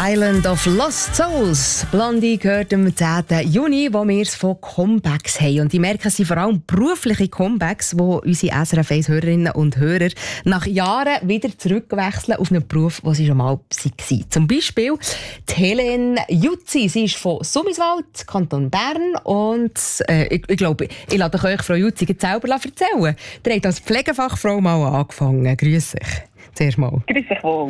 Island of Lost Souls. Blondie gehört am 10. Juni, wo wir es von Comebacks haben. Und ich merke, es sind vor allem berufliche Comebacks, wo unsere SRF 1-Hörerinnen und Hörer nach Jahren wieder zurückwechseln auf einen Beruf, den sie schon mal waren. Zum Beispiel die Helene Jutzi. Sie ist von Summiswald, Kanton Bern. Und ich glaube, ich lasse euch Frau Jutzi selber erzählen. Ihr habt als Pflegefachfrau mal angefangen. Grüß dich. Zuerst mal. Grüß dich wohl.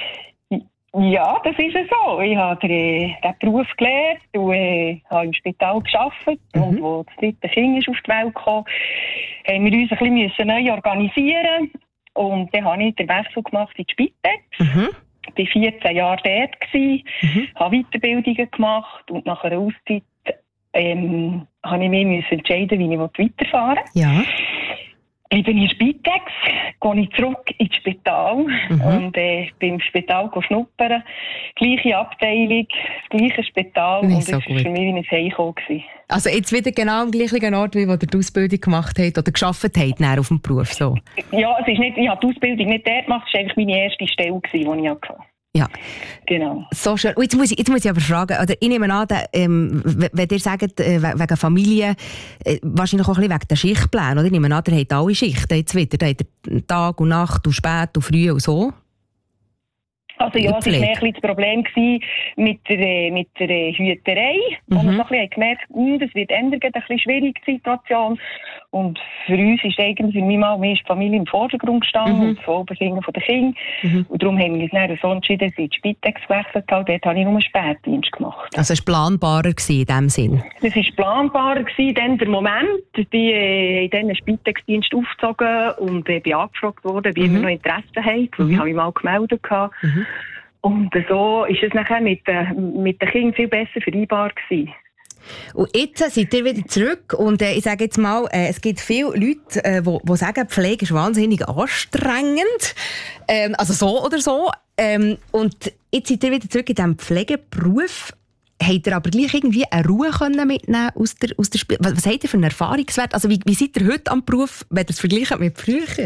Ja, das ist es so. Ich habe diesen Beruf gelernt und habe im Spital gearbeitet. Und als das dritte Kind ist auf die Welt kam, haben wir uns ein bisschen neu organisieren. Und dann habe ich den Wechsel gemacht in die Spitex. Ich war 14 Jahre dort, habe Weiterbildungen gemacht und nach einer Auszeit habe ich mich entscheiden, wie ich weiterfahren will. Ja. Ich bin in der Spitex, gehe ich zurück ins Spital und bin im Spital schnuppern. Gleiche Abteilung, das gleiche Spital. Nicht und so das war gut. für mich wie ein Heimkommen. Also jetzt wieder genau am gleichen Ort, wie wo ihr die Ausbildung gemacht habt oder gearbeitet habt auf dem Beruf? So. Ja, es ist nicht, ich habe die Ausbildung nicht dort gemacht, es war eigentlich meine erste Stelle, die ich hatte. Ja. Genau. So schön. Und jetzt muss ich aber fragen, oder ich nehme an, wenn ihr sagt, wegen Familie, wahrscheinlich auch ein bisschen wegen der Schichtpläne, oder? Ich nehme an, ihr habt alle Schichten jetzt wieder. Ihr habt Tag und Nacht und spät und früh und so. Also ja, es war mehr ein bisschen das Problem mit der Hüterei. Und wir so ein bisschen gemerkt, das wird ändern, ein bisschen schwierig, die Situation. Und für uns ist eigentlich für mich mal mehr die Familie im Vordergrund gestanden und das Wohlbefinden der Kinder. Und darum haben wir uns dann so entschieden, dass ich in die Spitex gewechselt habe. Dort habe ich nur einen Spätdienst gemacht. Also es war planbarer in diesem Sinn? Das war planbarer dann der Moment. Die haben dann einen Spitex-Dienst aufgezogen und bin angefragt worden, wie wir noch Interesse haben. Weil ich habe mich mal gemeldet. Und so ist es nachher mit den Kindern viel besser vereinbar gewesen. Und jetzt seid ihr wieder zurück und ich sage jetzt mal, es gibt viele Leute, die sagen, Pflege ist wahnsinnig anstrengend. Also so oder so. Und jetzt seid ihr wieder zurück in diesem Pflegeberuf. Habt ihr aber gleich irgendwie eine Ruhe können mitnehmen aus der Was habt ihr für einen Erfahrungswert? Also wie seid ihr heute am Beruf, wenn ihr es vergleicht mit früher?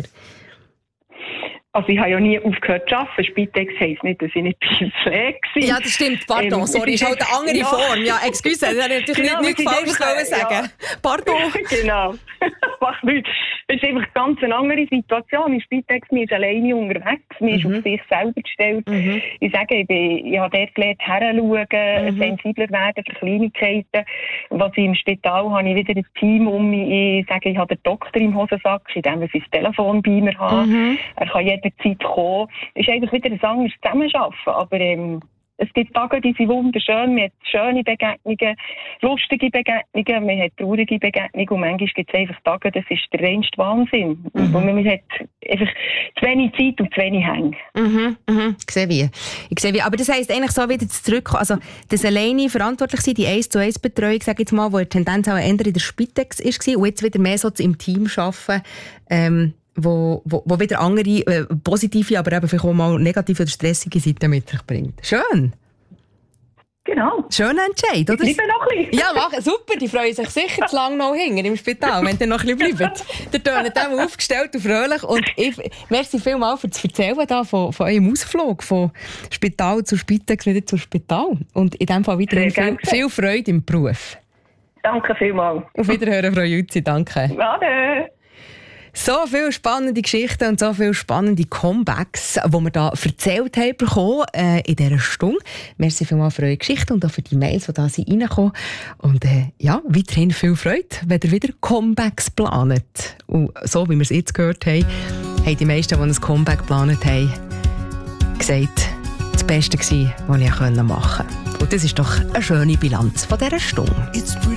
Also ich habe ja nie aufgehört zu arbeiten. Spitex heisst nicht, dass ich nicht bei der Pflege war. Ja, das stimmt. Pardon, sorry, ist halt eine andere Form. Ja, excuse, das hätte ich natürlich nichts falsch sagen. Pardon. Genau. Macht nichts. Es ist einfach ganz eine andere Situation. In Spitex, man ist alleine unterwegs. Man ist auf sich selber gestellt. Ich sage, ich habe dort gelernt, hinschauen, sensibler werden für Kleinigkeiten. Was ich im Spital habe, ich wieder ein Team um mich. Ich sage, ich habe den Doktor im Hosensack, indem ich sein Telefon bei mir habe. Er kann jederzeit kommen. Es ist einfach wieder ein anderes Zusammenarbeiten. Aber es gibt Tage, die sind wunderschön. Man hat schöne Begegnungen, lustige Begegnungen, man hat traurige Begegnungen und manchmal gibt es einfach Tage, das ist der reinste Wahnsinn. Und man hat einfach zu wenig Zeit und zu wenig Hänge. Ich sehe wie. Aber das heisst eigentlich so wieder zurückkommen, also das alleine verantwortlich sein, die 1-zu-1-Betreuung, sage ich jetzt mal, wo die Tendenz auch eher in der Spitex war und jetzt wieder mehr so im Team arbeiten, wo wieder andere positive, aber eben vielleicht auch mal negative oder stressige Seiten mit sich bringt. Schön. Genau. Schöner Entscheid, oder? Ich bleibe noch ein bisschen. Ja, super. Die freuen sich sicher zu lange noch hinten im Spital, wenn ihr noch ein bisschen bleibt. Ihr tönt immer aufgestellt und fröhlich. Und merci vielmals für das Erzählen da von eurem Ausflug von Spital zu Spitex wieder zu Spital. Und in diesem Fall weiterhin viel Freude im Beruf. Danke vielmals. Auf Wiederhören, Frau Jutzi. Danke. Ade. So viele spannende Geschichten und so viele spannende Comebacks, die wir hier erzählt haben bekommen, in dieser Stunde. Merci vielmals für eure Geschichten und auch für die Mails, die da reinkommen. Und ja, weiterhin viel Freude, wenn ihr wieder Comebacks planet. Und so, wie wir es jetzt gehört haben, haben die meisten, die ein Comeback geplant haben, gesagt, das Beste war, was ich machen konnte. Und das ist doch eine schöne Bilanz von dieser Stunde.